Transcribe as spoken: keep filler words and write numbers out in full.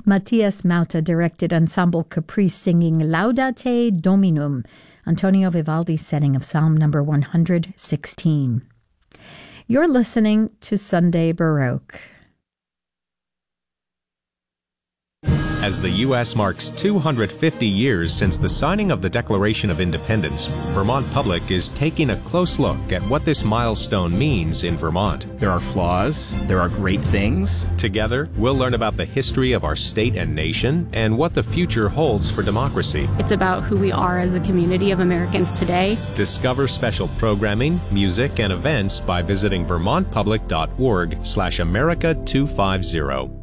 Matthias Mauta directed Ensemble Caprice singing Laudate Dominum, Antonio Vivaldi's setting of Psalm number one hundred sixteen. You're listening to Sunday Baroque. As the U S marks two hundred fifty years since the signing of the Declaration of Independence, Vermont Public is taking a close look at what this milestone means in Vermont. There are flaws, there are great things. Together, we'll learn about the history of our state and nation and what the future holds for democracy. It's about who we are as a community of Americans today. Discover special programming, music, and events by visiting vermont public dot org slash America two fifty.